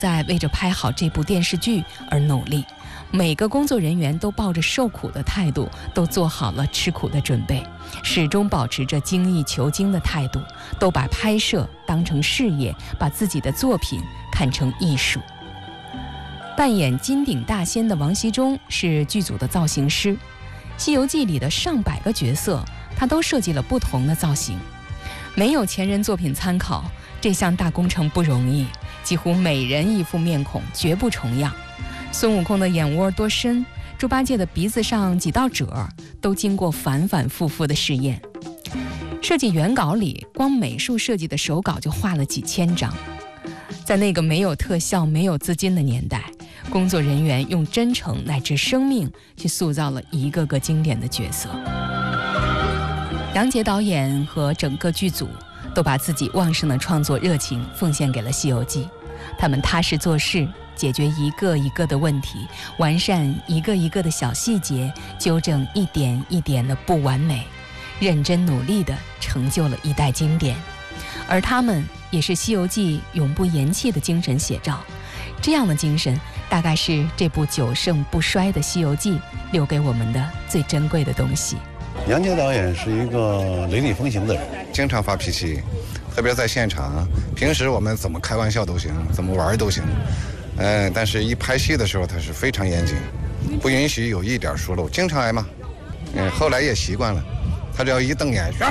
在为着拍好这部电视剧而努力，每个工作人员都抱着受苦的态度，都做好了吃苦的准备，始终保持着精益求精的态度，都把拍摄当成事业，把自己的作品看成艺术。扮演金顶大仙的王锡忠是剧组的造型师，《西游记》里的上百个角色，他都设计了不同的造型。没有前人作品参考，这项大工程不容易，几乎每人一副面孔，绝不重样。孙悟空的眼窝多深，猪八戒的鼻子上几道褶，都经过反反复复的试验。设计原稿里，光美术设计的手稿就画了几千张。在那个没有特效、没有资金的年代，工作人员用真诚乃至生命去塑造了一个个经典的角色。杨洁导演和整个剧组都把自己旺盛的创作热情奉献给了《西游记》，他们踏实做事，解决一个一个的问题，完善一个一个的小细节，纠正一点一点的不完美，认真努力地成就了一代经典。而他们也是《西游记》永不言弃的精神写照。这样的精神，大概是这部久盛不衰的《西游记》留给我们的最珍贵的东西。 杨洁导演是一个雷厉风行的人， 经常发脾气，特别在现场。平时我们怎么开玩笑都行，怎么玩都行，但是一拍戏的时候他是非常严谨，不允许有一点疏漏，经常挨骂。后来也习惯了，他只要一瞪眼，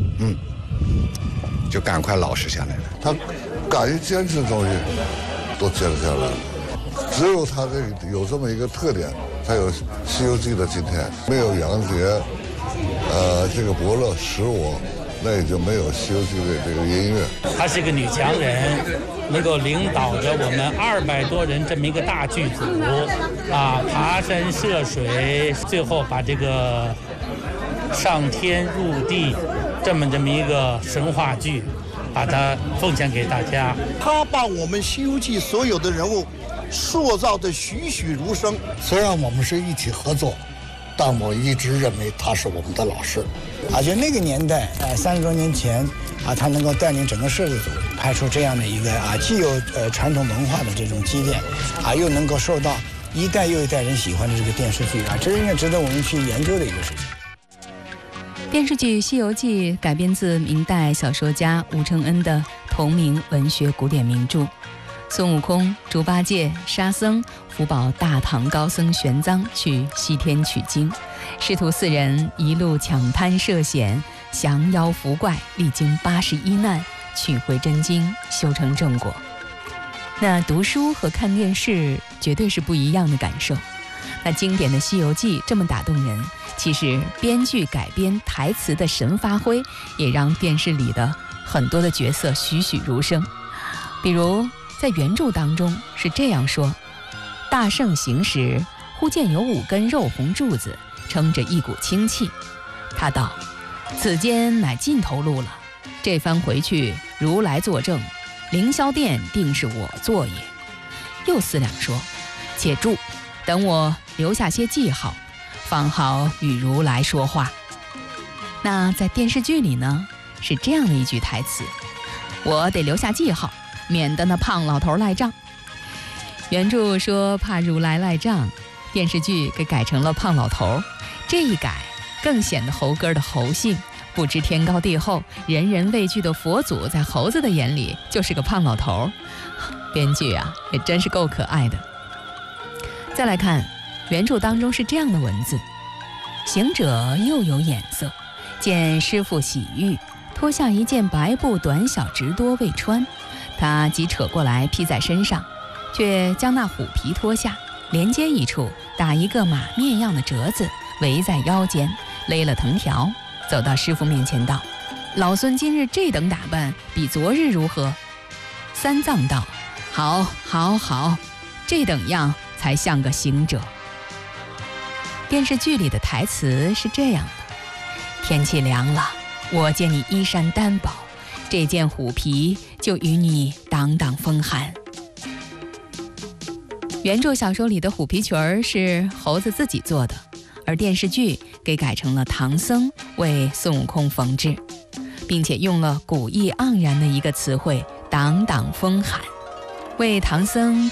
就赶快老实下来了。 他敢于坚持的东西都坚持下来了，只有他有这么一个特点，才有《西游记》的今天。没有杨洁，这个伯乐使我，那也就没有《西游记》的这个音乐。 她是个女强人，能够领导着我们200多人这么一个大剧组，爬山涉水，最后把这个上天入地这么一个神话剧，把它奉献给大家。 他把我们《西游记》所有的人物塑造的栩栩如生。 虽然我们是一起合作，但我一直认为他是我们的老师。 就那个年代，30多年前他能够带领整个摄制组拍出这样的一个既有传统文化的这种积淀，又能够受到一代又一代人喜欢的这个电视剧这是应该值得我们去研究的一个事情。 电视剧《西游记》改编自明代小说家吴承恩的同名文学古典名著。孙悟空、猪八戒、沙僧辅保大唐高僧玄奘去西天取经，师徒4人一路抢滩涉险，降妖伏怪，历经81难，取回真经，修成正果。那读书和看电视绝对是不一样的感受。那经典的《西游记》这么打动人，其实编剧改编台词的神发挥，也让电视里的很多的角色栩栩如生。比如在原著当中是这样说：大圣行时，忽见有5根肉红柱子，撑着一股清气。他道：此间乃尽头路了，这番回去，如来作证，凌霄殿定是我做也。又思量说：且住，等我留下些记号，方好与如来说话。那在电视剧里呢，是这样的一句台词：我得留下记号，免得那胖老头赖账。原著说怕如来赖账，电视剧给改成了胖老头。这一改更显得猴哥的猴性，不知天高地厚，人人畏惧的佛祖在猴子的眼里就是个胖老头。编剧也真是够可爱的。再来看原著当中是这样的文字：行者又有眼色，见师父洗浴，脱下一件白布短小直多未穿，他即扯过来披在身上，却将那虎皮脱下，连接一处打一个马面样的折子，围在腰间，勒了藤条，走到师父面前道：老孙今日这等打扮，比昨日如何？三藏道：好，好，好，这等样才像个行者。电视剧里的台词是这样的：天气凉了，我见你衣衫单薄，这件虎皮就与你挡挡风寒。原著小说里的虎皮裙是猴子自己做的，而电视剧给改成了唐僧为孙悟空缝制，并且用了古意盎然的一个词汇挡挡风寒，为唐僧